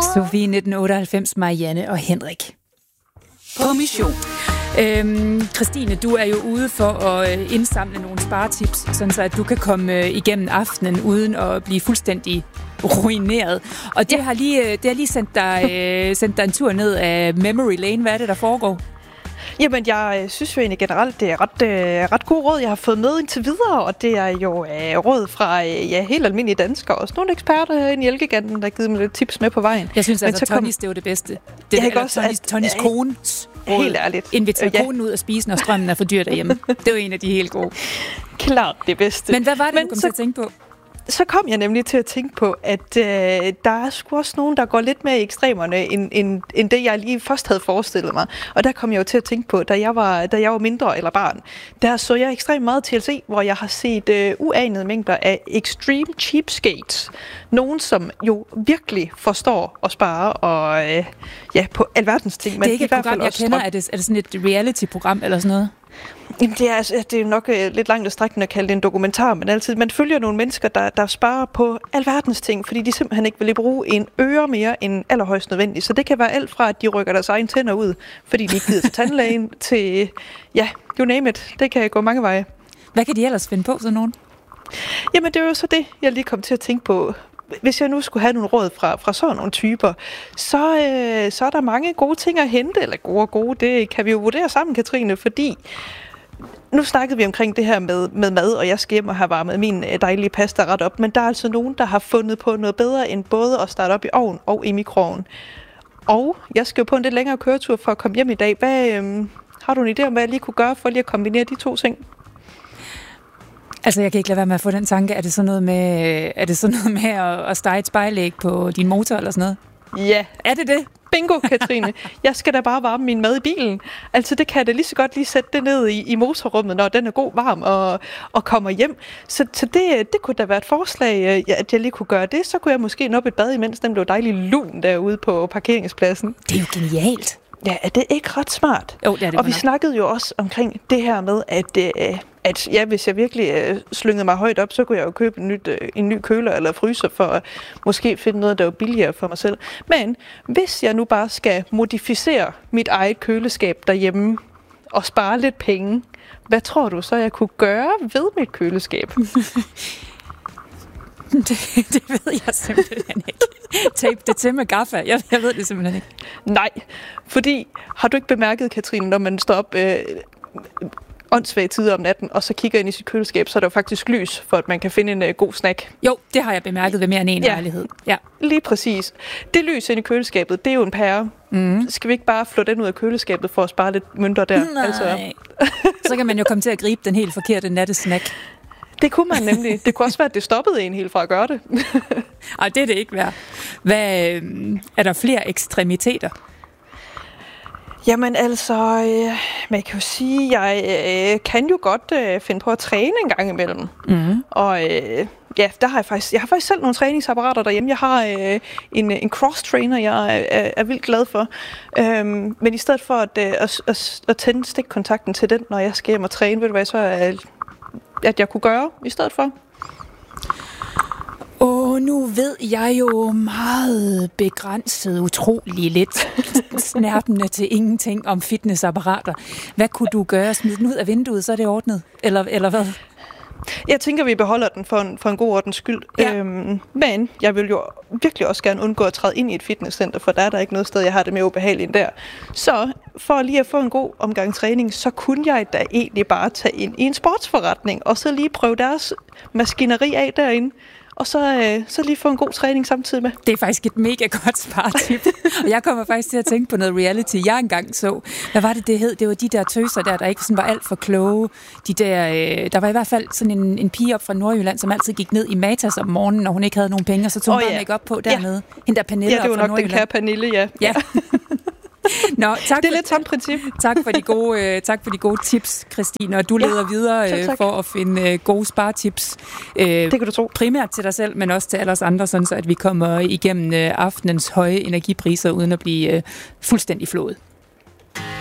Sofie 1998, Marianne og Henrik. På mission. Christine, du er jo ude for at indsamle nogle sparetips, sådan så at du kan komme igennem aftenen uden at blive fuldstændig ruineret. Og det har lige sendt dig en tur ned af Memory Lane. Hvad er det, der foregår? Jamen, jeg synes jo egentlig generelt, det er ret god råd, jeg har fået med indtil videre, og det er jo råd fra helt almindelige danskere, også nogle eksperter herinde i Elgiganten, der har givet mig lidt tips med på vejen. Jeg synes altså, Tonys, det er jo det bedste. Tonys kones råd. Helt ærligt. Inviterer konen ud at spise, når strømmen er for dyr derhjemme. Det er jo en af de helt gode. Klart det bedste. Men hvad var det, du kom til at tænke på? Så kom jeg nemlig til at tænke på, at der er sgu også nogen, der går lidt mere i ekstremerne, end det, jeg lige først havde forestillet mig. Og der kom jeg jo til at tænke på, da jeg var mindre eller barn, der så jeg ekstremt meget TLC, hvor jeg har set uanede mængder af extreme cheapskates. Nogen, som jo virkelig forstår at spare og på alverdens ting. Det er ikke et program, jeg kender. Er det sådan et reality-program eller sådan noget? Jamen, det er nok lidt langt at strække at kalde det en dokumentar, men altid man følger nogle mennesker, der sparer på alverdens ting, fordi de simpelthen ikke vil bruge en øre mere end allerhøjst nødvendigt. Så det kan være alt fra, at de rykker deres egen tænder ud, fordi de ikke gider til tandlægen, til, you name it. Det kan gå mange veje. Hvad kan de ellers finde på, sådan nogen? Jamen, det er jo så det, jeg lige kom til at tænke på. Hvis jeg nu skulle have nogle råd fra sådan nogle typer, så er der mange gode ting at hente, eller gode, det kan vi jo vurdere sammen, Katrine, fordi nu snakkede vi omkring det her med mad, og jeg skal hjem og have varmet min dejlige pasta ret op, men der er altså nogen, der har fundet på noget bedre end både at starte op i ovn og i mikroovn. Og jeg skal jo på en lidt længere køretur for at komme hjem i dag. Har du en idé om, hvad jeg lige kunne gøre for lige at kombinere de to ting? Altså, jeg kan ikke lade være med at få den tanke. Er det sådan noget med at stege et spejlæg på din motor eller sådan noget? Ja. Er det det? Bingo, Katrine. Jeg skal da bare varme min mad i bilen. Altså, det kan jeg da lige så godt lige sætte det ned i motorrummet, når den er god varm og kommer hjem. Så det kunne da være et forslag, at jeg lige kunne gøre det. Så kunne jeg måske nå op et bad, imens den blev dejlig lun derude på parkeringspladsen. Det er jo genialt. Ja, er det ikke ret smart? Jo, det er det. Og vi snakkede jo også omkring det her med, at hvis jeg virkelig slyngede mig højt op, så kunne jeg jo købe en ny køler eller fryser for at måske finde noget, der er billigere for mig selv. Men hvis jeg nu bare skal modificere mit eget køleskab derhjemme og spare lidt penge, hvad tror du så, jeg kunne gøre ved mit køleskab? Det ved jeg simpelthen ikke. Tape det til med gaffa. Jeg ved det simpelthen ikke. Nej, fordi har du ikke bemærket, Katrine, når man står op åndssvage tider om natten, og så kigger ind i sit køleskab, så er der jo faktisk lys, for at man kan finde en god snack. Jo, det har jeg bemærket ved mere end en lejlighed. Ja. Lige præcis. Det lys ind i køleskabet, det er jo en pære. Skal vi ikke bare flå den ud af køleskabet for at spare lidt mønter der? Nej. Altså. Så kan man jo komme til at gribe den helt forkerte nattesnack. Det kunne man nemlig. Det kunne også være, at det stoppede en helt fra at gøre det. Ej, det er det ikke værd. Er der flere ekstremiteter? Jamen altså, man kan jo sige, jeg kan jo godt finde på at træne en gang imellem. Mm. Og der har jeg har faktisk selv nogle træningsapparater derhjemme. Jeg har en cross-trainer, jeg er vildt glad for. Men i stedet for at tænde stikkontakten til den, når jeg skal hjem og træne, ved du hvad, så at jeg kunne gøre i stedet for? Nu ved jeg jo meget begrænset, utrolig lidt snærpende til ingenting om fitnessapparater. Hvad kunne du gøre? Smid den ud af vinduet, så er det ordnet? Eller hvad? Jeg tænker, vi beholder den for en god ordens skyld. Ja. Men jeg vil jo virkelig også gerne undgå at træde ind i et fitnesscenter, for der er der ikke noget sted, jeg har det mere ubehageligt end der. Så for lige at få en god omgang træning, så kunne jeg da egentlig bare tage ind i en sportsforretning, og så lige prøve deres maskineri af derinde. Og så lige få en god træning samtidig med. Det er faktisk et mega godt sparetip. Og jeg kommer faktisk til at tænke på noget reality, jeg engang så. Hvad var det hed? Det var de der tøser der ikke sådan var alt for kloge. Der var i hvert fald sådan en pige op fra Nordjylland, som altid gik ned i Matas om morgenen, når hun ikke havde nogen penge, og så tog hun bare make-up på dernede. Ja. Hende der Pernille op fra Nordjylland. Ja, det var nok den kære Pernille, ja. Nå, tak. Det er lidt samme princip. Tak for de gode tips, Christine, og du leder videre for at finde gode sparetips. Det kan du tro. Primært til dig selv, men også til alle os andre, sådan så at vi kommer igennem aftenens høje energipriser uden at blive fuldstændig flået.